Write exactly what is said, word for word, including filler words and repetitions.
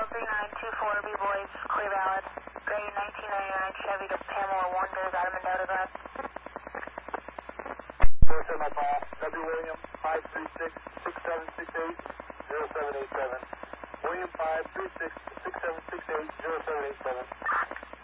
three nine two four, B-Boys, clear valid. Gray nineteen ninety-nine Chevy to Pamela Wonders, out of Mendota, go ahead. four seven five, W. William, five three six, six seven six eight, zero seven eight seven. William five three six, six seven six eight, zero seven eight seven.